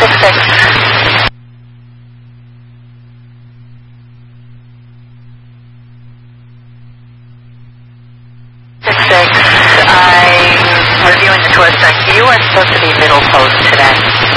I'm reviewing the tour start. You are supposed to be middle post today.